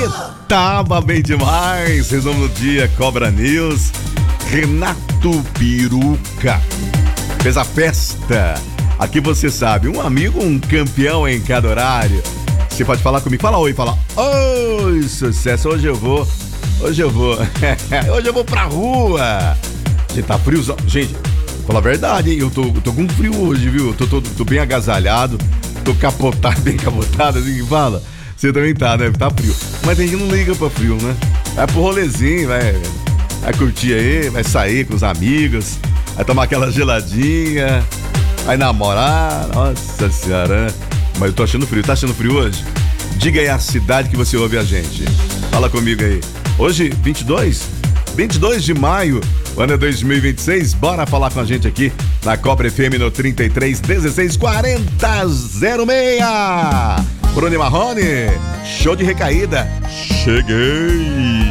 Tava bem demais. Resumo do dia, Cobra News. Renato Piruca fez a festa. Aqui você sabe, um amigo, um campeão em cada horário. Você pode falar comigo, fala oi, fala oi, sucesso, hoje eu vou hoje eu vou pra rua. Gente, tá friozão, gente, fala a verdade, hein? Eu tô com frio hoje, viu? Tô bem agasalhado, tô capotado, bem capotado, assim que fala. Você também tá, né? Tá frio. Mas tem gente que não liga pra frio, né? Vai pro rolezinho, vai curtir aí, vai sair com os amigos, vai tomar aquela geladinha, vai namorar, nossa senhora, né? Mas eu tô achando frio, tá achando frio hoje? Diga aí a cidade que você ouve a gente. Fala comigo aí. Hoje, 22 de maio, o ano é 2026, bora falar com a gente aqui na Cobra FM no 33 16 40 06. Bruno Marrone, show de recaída. Cheguei!